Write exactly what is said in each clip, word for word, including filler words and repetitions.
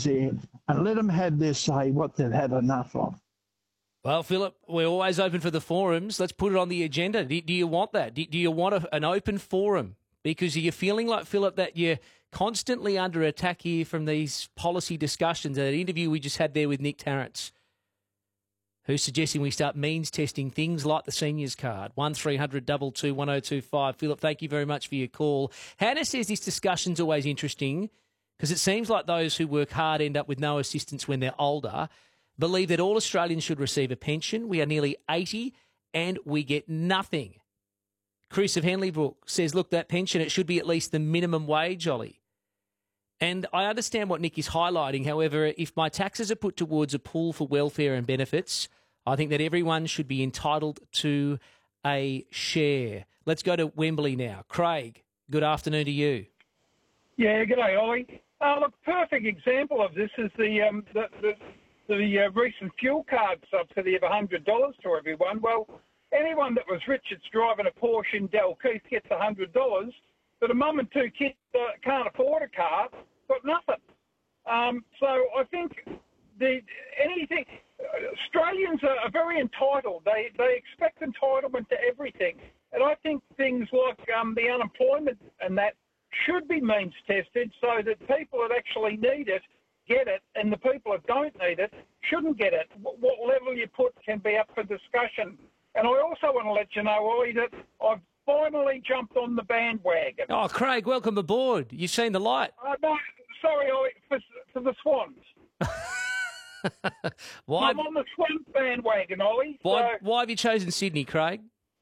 there and let them have their say what they've had enough of. Well, Philip, we're always open for the forums. Let's put it on the agenda. Do, do you want that? Do, do you want a, an open forum? Because are you feeling like, Philip, that you're constantly under attack here from these policy discussions? An interview we just had there with Nick Tarrant, who's suggesting we start means testing things like the seniors card. one three hundred two two two one oh two five. Philip, thank you very much for your call. Hannah says this discussion's always interesting because it seems like those who work hard end up with no assistance when they're older. Believe that all Australians should receive a pension. We are nearly eighty and we get nothing. Chris of Henleybrook says, look, that pension, it should be at least the minimum wage, Ollie. And I understand what Nick is highlighting. However, if my taxes are put towards a pool for welfare and benefits, I think that everyone should be entitled to a share. Let's go to Wembley now. Craig, good afternoon to you. Yeah, g'day, Ollie. Uh, look, perfect example of this is the um, the, the, the uh, recent fuel card subsidy of one hundred dollars to everyone. Well, anyone that was rich that's driving a Porsche in Dalkeith gets one hundred dollars, but a mum and two kids uh, can't afford a car, got nothing. Um, so I think the anything Australians are, are very entitled. They they expect entitlement to everything, and I think things like um, the unemployment and that should be means tested so that people that actually need it get it, and the people that don't need it shouldn't get it. What, what level you put can be up for discussion. And I also want to let you know, Ollie, that I've finally jumped on the bandwagon. Oh, Craig, welcome aboard. You've seen the light. Uh, no, sorry, Ollie, for, for the Swans. Why? I'm on the Swans bandwagon, Ollie. Why, so, why have you chosen Sydney, Craig?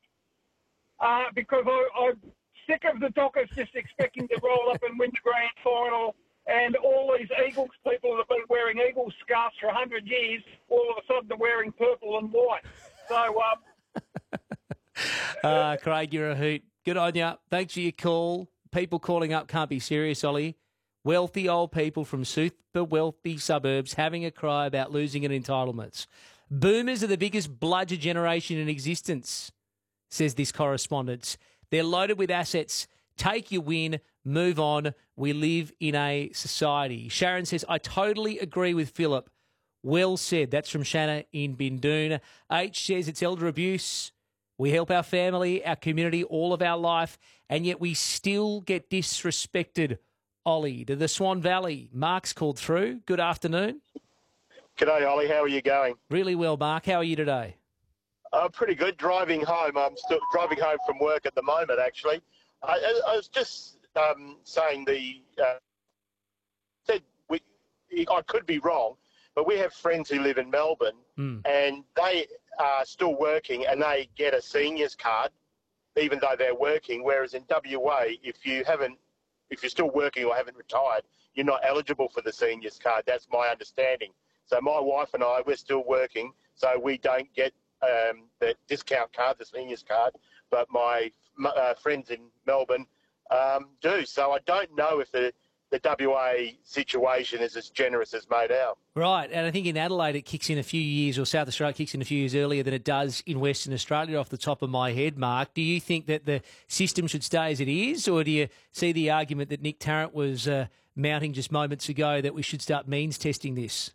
Uh, because I, I'm sick of the Dockers just expecting to roll up and win the grand final, and all these Eagles people that have been wearing Eagles scarves for one hundred years, all of a sudden are wearing purple and white. So, um... uh, Craig, you're a hoot. Good on you. Thanks for your call. People calling up can't be serious, Ollie. Wealthy old people from super wealthy suburbs having a cry about losing in entitlements. Boomers are the biggest bludger generation in existence, says this correspondent. They're loaded with assets. Take your win, move on. We live in a society. Sharon says, I totally agree with Philip. Well said. That's from Shanna in Bindoon. H says it's elder abuse. We help our family, our community, all of our life, and yet we still get disrespected. Ollie, to the Swan Valley. Mark's called through. Good afternoon. G'day, Ollie. How are you going? Really well, Mark. How are you today? Uh, pretty good. Driving home. I'm still driving home from work at the moment, actually. I, I was just um, saying the uh, said we. I could be wrong, but we have friends who live in Melbourne, mm. and they are still working, and they get a seniors card, even though they're working. Whereas in W A, if you haven't, if you're still working or haven't retired, you're not eligible for the seniors card. That's my understanding. So my wife and I, we're still working, so we don't get um, the discount card, the seniors card, but my uh, friends in Melbourne um, do. So I don't know if the, the W A situation is as generous as made out. Right, and I think in Adelaide it kicks in a few years, or South Australia kicks in a few years earlier than it does in Western Australia off the top of my head, Mark. Do you think that the system should stay as it is, or do you see the argument that Nick Tarrant was uh, mounting just moments ago that we should start means testing this?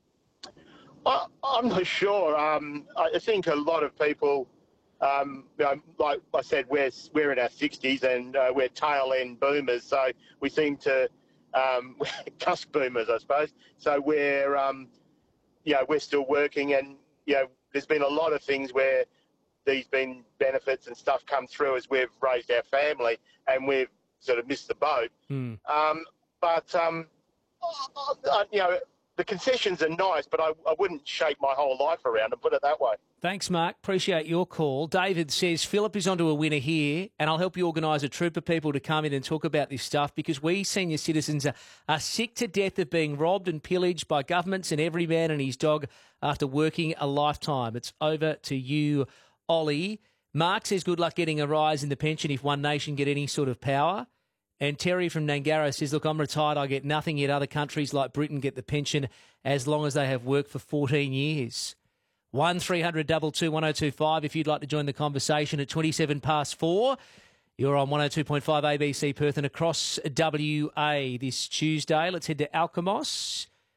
I, I'm not sure. Um, I think a lot of people, um, you know, like I said, we're, we're in our sixties and uh, we're tail-end boomers, so we seem to... Um, cusp boomers, I suppose. So we're, um, you know, we're still working, and you know, there's been a lot of things where these been benefits and stuff come through as we've raised our family, and we've sort of missed the boat. Mm. Um, but um, I, you know, the concessions are nice, but I, I wouldn't shape my whole life around them. Put it that way. Thanks, Mark. Appreciate your call. David says, Philip is onto a winner here, and I'll help you organise a troop of people to come in and talk about this stuff because we senior citizens are, are sick to death of being robbed and pillaged by governments and every man and his dog after working a lifetime. It's over to you, Ollie. Mark says, good luck getting a rise in the pension if One Nation get any sort of power. And Terry from Nangara says, look, I'm retired. I get nothing, yet other countries like Britain get the pension as long as they have worked for fourteen years. one three hundred two two one oh two five if you'd like to join the conversation at twenty-seven past four. You're on one oh two point five A B C Perth and across W A this Tuesday. Let's head to Alkimos.